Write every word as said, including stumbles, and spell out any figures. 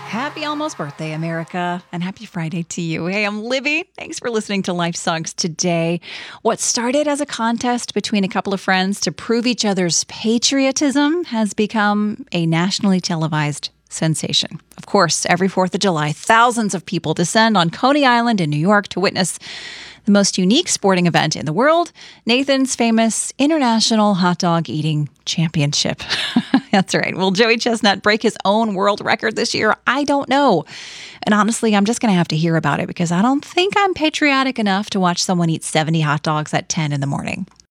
Happy almost birthday, America, and happy Friday to you. Hey, I'm Libby. Thanks for listening to Life Songs today. What started as a contest between a couple of friends to prove each other's patriotism has become a nationally televised sensation. Of course, every fourth of July, thousands of people descend on Coney Island in New York to witness the most unique sporting event in the world, Nathan's famous International Hot Dog Eating Championship. That's right. Will Joey Chestnut break his own world record this year? I don't know. And honestly, I'm just going to have to hear about it because I don't think I'm patriotic enough to watch someone eat seventy hot dogs at ten in the morning.